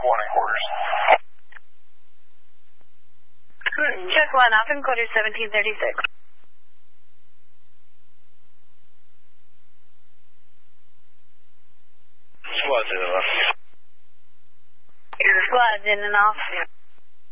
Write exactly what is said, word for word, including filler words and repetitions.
Warning quarters. Check one off in quarter seventeen thirty-six. Squad's in and off. Squad's in and off.